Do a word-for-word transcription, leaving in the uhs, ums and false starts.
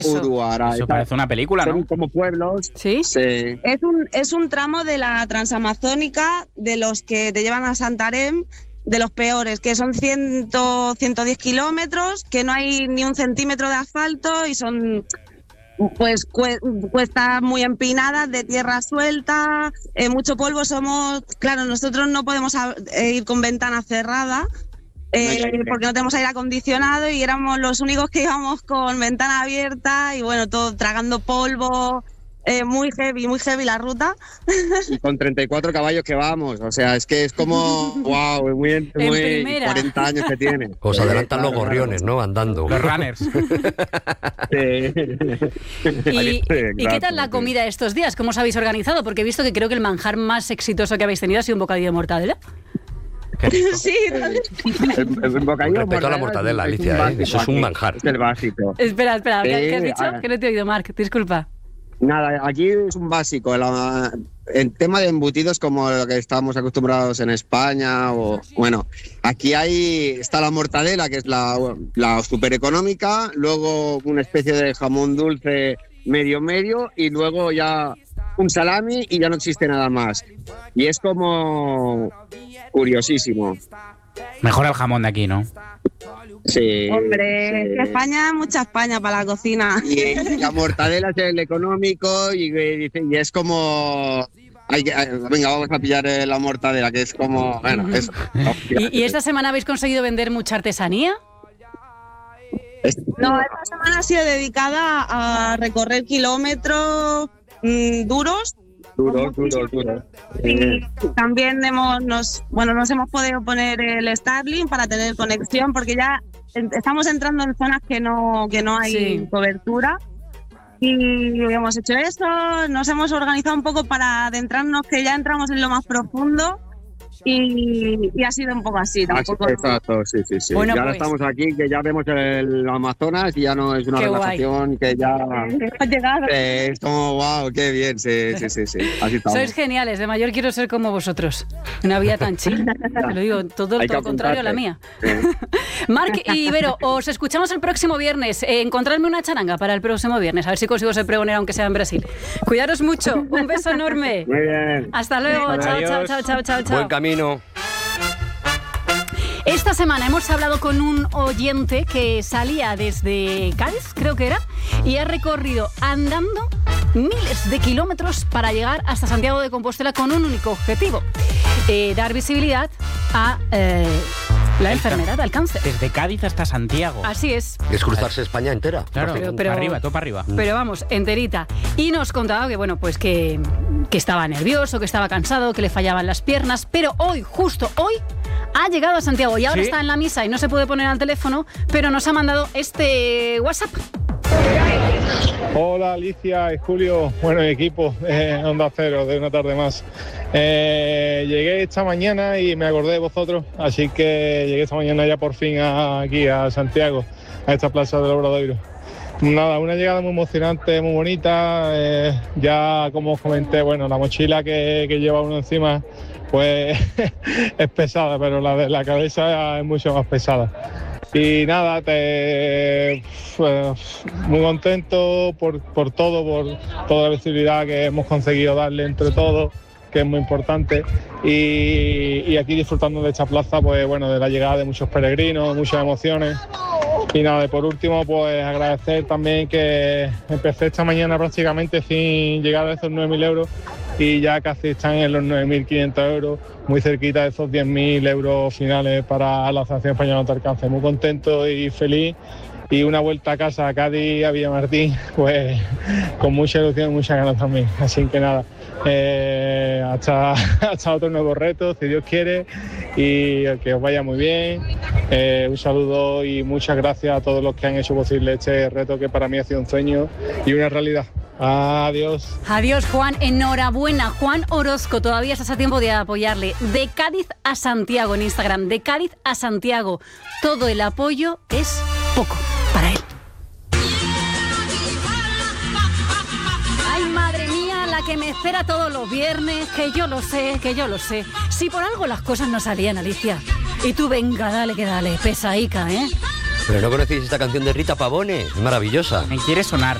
Uruara. Eso parece una película, ¿no? Son como pueblos. ¿Sí? Sí. Es un, es un tramo de la transamazónica de los que te llevan a Santarém, de los peores, que son cien, ciento diez kilómetros, que no hay ni un centímetro de asfalto y son pues cuestas muy empinadas, de tierra suelta, eh, mucho polvo. Somos, claro, nosotros no podemos a, eh, ir con ventana cerrada, eh, porque no tenemos aire acondicionado y éramos los únicos que íbamos con ventana abierta y bueno, todo tragando polvo. Eh, muy heavy, muy heavy la ruta. Y con treinta y cuatro caballos que vamos, o sea, es que es como, wow, muy, muy cuarenta años que tiene. Os adelantan eh, los claro, gorriones, ¿no? Andando. Los runners. Sí. ¿Y, ¿Y qué tal la comida estos días? ¿Cómo os habéis organizado? Porque he visto que creo que el manjar más exitoso que habéis tenido ha sido un bocadillo de mortadela. Sí, el, el, el bocadillo respecto a la mortadela, Alicia, ¿eh? Eso es un manjar. Es el básico. Espera, espera, ¿qué, eh, ¿qué has dicho? A... Que no te he oído, Marc, disculpa. Nada, aquí es un básico. La, el tema de embutidos como lo que estamos acostumbrados en España, o bueno, aquí hay está la mortadela, que es la, la súper económica, luego una especie de jamón dulce medio medio y luego ya un salami y ya no existe nada más. Y es como curiosísimo. Mejor el jamón de aquí, ¿no? Sí. Hombre, sí. Que España, mucha España para la cocina. Y la mortadela es el económico y, y, y es como... Hay que, venga, vamos a pillar la mortadela, que es como... Bueno, eso. ¿Y, ¿Y esta semana habéis conseguido vender mucha artesanía? No, esta semana ha sido dedicada a recorrer kilómetros mmm, duros. Duro, duro, duro. Y también hemos, nos, bueno, nos hemos podido poner el Starlink para tener conexión, porque ya estamos entrando en zonas que no, que no hay sí. cobertura. Y hemos hecho eso, nos hemos organizado un poco para adentrarnos, que ya entramos en lo más profundo. Y, y ha sido un poco así, tampoco. Exacto, sí, sí, sí. Bueno, y ahora pues, estamos aquí, que ya vemos el Amazonas y ya no es una relajación que ya... Ha llegado. Eh, es como, wow, qué bien, sí, sí, sí, sí. Así estamos. Sois geniales, de mayor quiero ser como vosotros. Una vida tan chill. Te lo digo, todo lo contrario a la mía. Sí. Marc y Vero, os escuchamos el próximo viernes. Eh, encontrarme una charanga para el próximo viernes, a ver si consigo ser pregonera, aunque sea en Brasil. Cuidaros mucho, un beso enorme. Muy bien. Hasta luego, chao, chao, chao, chao, chao, chao. Buen camino. Esta semana hemos hablado con un oyente que salía desde Cádiz, creo que era, y ha recorrido andando miles de kilómetros para llegar hasta Santiago de Compostela con un único objetivo, eh, dar visibilidad a eh, la enfermedad, al cáncer. Desde Cádiz hasta Santiago. Así es. Es cruzarse España entera. Claro, pero, pero, para arriba, todo para arriba. Pero vamos, enterita. Y nos contaba que, bueno, pues que, que estaba nervioso, que estaba cansado, que le fallaban las piernas, pero hoy, justo hoy, ha llegado a Santiago y ahora ¿sí? está en la misa y no se puede poner al teléfono, pero nos ha mandado este WhatsApp. Hola Alicia y Julio, bueno, equipo eh, Onda Cero de una tarde más. Eh, llegué esta mañana y me acordé de vosotros, así que llegué esta mañana ya por fin a, aquí a Santiago, a esta plaza del Obradoiro. Nada, una llegada muy emocionante, muy bonita. Eh, ya como os comenté, bueno, la mochila que, que lleva uno encima pues es pesada, pero la de la cabeza es mucho más pesada. Y nada, te, pues, muy contento por, por todo, por toda la visibilidad que hemos conseguido darle entre todos, que es muy importante. Y, y aquí disfrutando de esta plaza, pues bueno, de la llegada de muchos peregrinos, muchas emociones. Y nada, y por último, pues agradecer también que empecé esta mañana prácticamente sin llegar a esos nueve mil euros y ya casi están en los nueve mil quinientos euros, muy cerquita de esos diez mil euros finales para la Asociación Española contra el Cáncer. Muy contento y feliz. Y una vuelta a casa a Cádiz, a Villamartín, pues con mucha ilusión y muchas ganas también. Así que nada, eh, hasta, hasta otro nuevo reto, si Dios quiere, y que os vaya muy bien. Eh, un saludo y muchas gracias a todos los que han hecho posible este reto, que para mí ha sido un sueño y una realidad. Adiós. Adiós, Juan. Enhorabuena. Juan Orozco, todavía estás a tiempo de apoyarle. De Cádiz a Santiago en Instagram. De Cádiz a Santiago. Todo el apoyo es poco para él. Ay, madre mía, la que me espera todos los viernes, que yo lo sé, que yo lo sé. Si por algo las cosas no salían, Alicia. Y tú venga, dale que dale, pesaica, ¿eh? Pero no conocéis esta canción de Rita Pavone, es maravillosa. Me quiere sonar.